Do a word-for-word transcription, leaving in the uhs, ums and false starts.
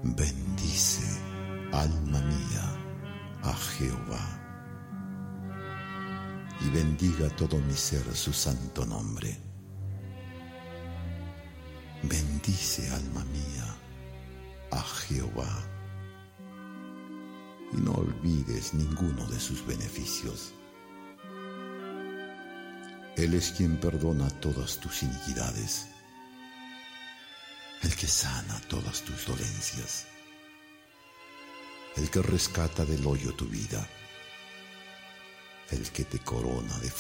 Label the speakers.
Speaker 1: Bendice, alma mía, a Jehová, y bendiga todo mi ser su santo nombre. Bendice, alma mía, a Jehová, y no olvides ninguno de sus beneficios. Él es quien perdona todas tus iniquidades, el que sana todas tus dolencias, el que rescata del hoyo tu vida, el que te corona de